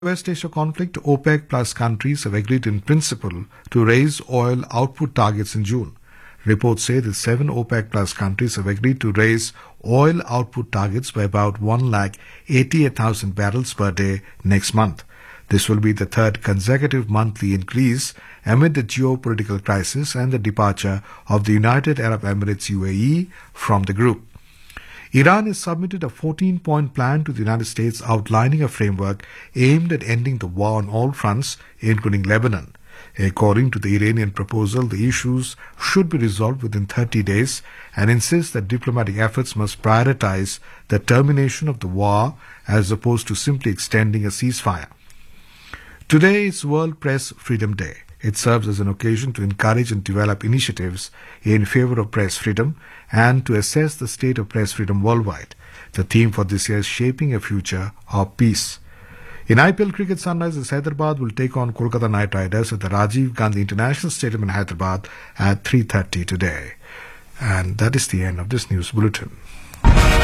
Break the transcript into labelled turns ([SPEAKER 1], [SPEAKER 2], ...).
[SPEAKER 1] West Asia conflict, OPEC plus countries have agreed in principle to raise oil output targets in June. Reports say that 7 OPEC plus countries have agreed to raise oil output targets by about 188,000 barrels per day next month. This will be the third consecutive monthly increase amid the geopolitical crisis and the departure of the United Arab Emirates UAE from the group. Iran has submitted a 14-point plan to the United States outlining a framework aimed at ending the war on all fronts, including Lebanon. According to the Iranian proposal, the issues should be resolved within 30 days and insists that diplomatic efforts must prioritize the termination of the war as opposed to simply extending a ceasefire. Today is World Press Freedom Day. It serves as an occasion to encourage and develop initiatives in favor of press freedom and to assess the state of press freedom worldwide. The theme for this year is Shaping a Future of Peace. In IPL cricket, Sunrisers Hyderabad will take on Kolkata Knight Riders at the Rajiv Gandhi International Stadium in Hyderabad at 3:30 today. And that is the end of this news bulletin.